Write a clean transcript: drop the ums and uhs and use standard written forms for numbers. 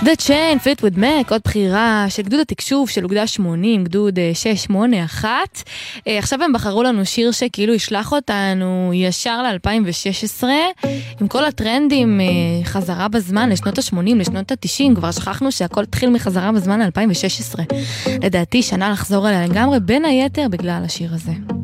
The Chain, Fleetwood Mac, עוד בחירה של גדוד התקשוב של אוגדה 80, גדוד 681. עכשיו הם בחרו לנו שיר שכאילו ישלח אותנו ישר ל-2016, עם כל הטרנדים, חזרה בזמן לשנות ה-80, לשנות ה-90, כבר שכחנו שהכל התחיל מחזרה בזמן ל-2016. לדעתי שנה לחזור אליה לגמרי, בין היתר בגלל השיר הזה.